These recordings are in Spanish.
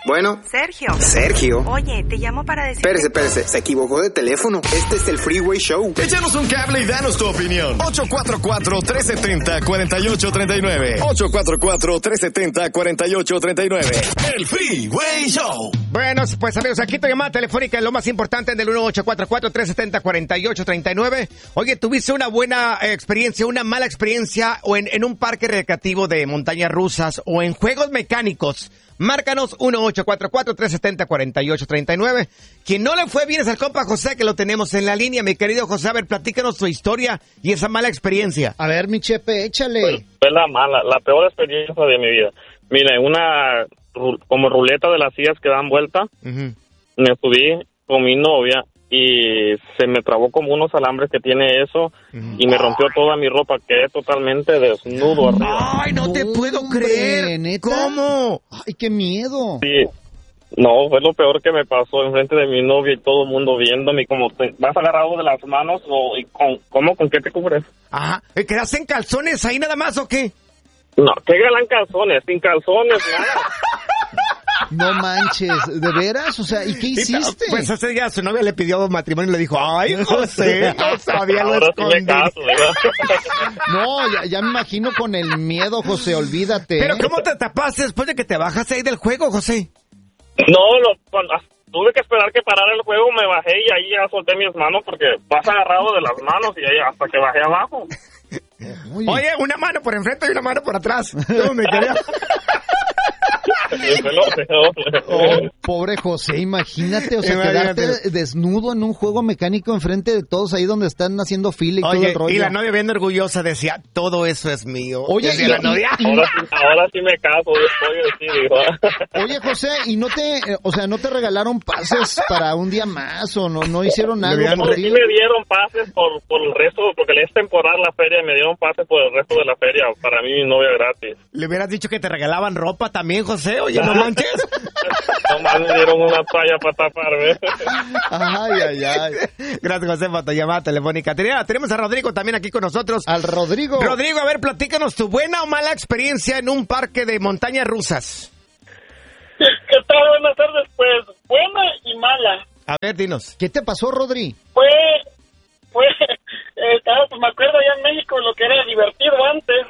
Bueno. Sergio. Oye, te llamo para decir... Espérese, se equivocó de teléfono. Este es el Freeway Show. Échanos un cable y danos tu opinión. 844-370-4839. 844-370-4839. El Freeway Show. Bueno, pues amigos, aquí tu llamada telefónica es lo más importante del 1844-370-4839. Oye, ¿tuviste una buena experiencia, una mala experiencia o en un parque recreativo de montañas rusas o en juegos mecánicos? Márcanos 1844-370-4839. Quien no le fue bien es el compa José, que lo tenemos en la línea. Mi querido José, a ver, platícanos tu historia y esa mala experiencia. A ver, mi Chepe, échale. Fue la peor experiencia de mi vida. Mira, en una como ruleta de las sillas que dan vuelta, me subí con mi novia y se me trabó como unos alambres que tiene eso y me rompió toda mi ropa, quedé totalmente desnudo arriba. ¡Ay, no te puedo creer! ¿Neta? ¿Cómo? ¡Ay, qué miedo! Sí, no, fue lo peor que me pasó enfrente de mi novia y todo el mundo viéndome, como vas agarrado de las manos ¿con qué te cubres? Ajá, ¿quedaste en calzones ahí nada más o qué? No, qué galán calzones, sin calzones, nada. No manches, ¿de veras? O sea, ¿y qué hiciste? Pues ese día su novia le pidió matrimonio y le dijo, ¡ay, José! No sabía lo escondí. Sí me caso, No, ya me imagino con el miedo, José, olvídate. ¿Pero cómo te tapaste después de que te bajaste ahí del juego, José? No, tuve que esperar que parara el juego, me bajé y ahí ya solté mis manos porque vas agarrado de las manos y ahí hasta que bajé abajo. Oye, una mano por enfrente y una mano por atrás. ¿Cómo me quería? Oh, pobre José, imagínate, o sea, quedarte desnudo en un juego mecánico enfrente de todos ahí donde están haciendo fila y todo el rollo. Y la novia bien orgullosa decía, todo eso es mío. Oye, la novia. Ahora sí me caso, dijo. Oye, José, ¿y no te regalaron pases para un día más o no hicieron algo por ti? Sí me dieron pases por el resto, porque es temporal la feria y me dieron pases por el resto de la feria, para mí y mi novia gratis. ¿Le hubieras dicho que te regalaban ropa también, José? Oye, no manches. Nomás me dieron una toalla para taparme. Ay. Gracias, José, por tu llamada telefónica. Tenemos a Rodrigo también aquí con nosotros. Al Rodrigo. Rodrigo, a ver, platícanos tu buena o mala experiencia en un parque de montañas rusas. ¿Qué tal? Buenas tardes. Pues, buena y mala. A ver, dinos. ¿Qué te pasó, Rodri? Pues me acuerdo allá en México lo que era divertido antes.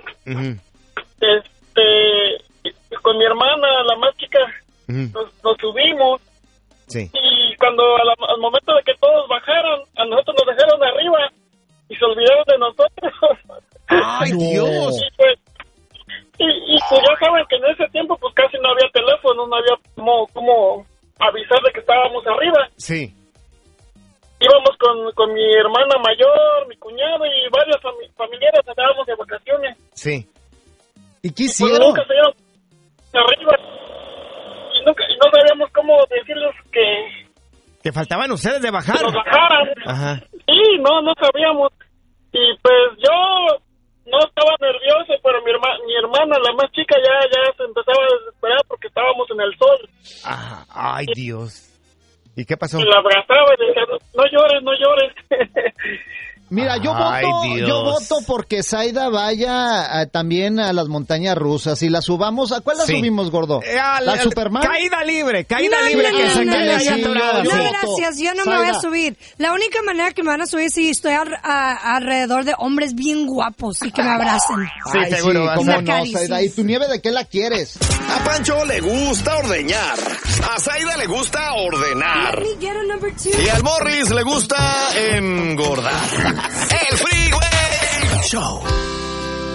Con mi hermana, la más chica, nos subimos. Sí. Y cuando al momento de que todos bajaron, a nosotros nos dejaron arriba y se olvidaron de nosotros. ¡Ay, Dios! Y pues ya saben que en ese tiempo pues casi no había teléfono, no había como avisar de que estábamos arriba. Sí. Íbamos con mi hermana mayor, mi cuñado y varios familiares, andábamos de vacaciones. Sí. ¿Y qué Pues hicieron? nunca se dieron arriba y no sabíamos cómo decirles que faltaban ustedes de bajar. Que nos bajaran. Ajá. Sí, no sabíamos. Y pues yo no estaba nervioso, pero mi hermana, la más chica, ya se empezaba a desesperar porque estábamos en el sol. Ay, Dios. ¿Y qué pasó? Y la abrazaba y decía, no llores. Mira, yo voto porque Zaida vaya también a las montañas rusas y la subamos. ¿A cuál la subimos, gordo? ¿La Superman? Caída libre que se caiga allá atorada. No, gracias, yo no me voy a subir. La única manera que me van a subir es si estoy alrededor de hombres bien guapos y que me abracen. Sí, seguro. ¿Cómo no, Zaida? ¿Y tu nieve de qué la quieres? A Pancho le gusta ordeñar. A Zaida le gusta ordenar. Y al Morris le gusta engordar. El Freeway Show.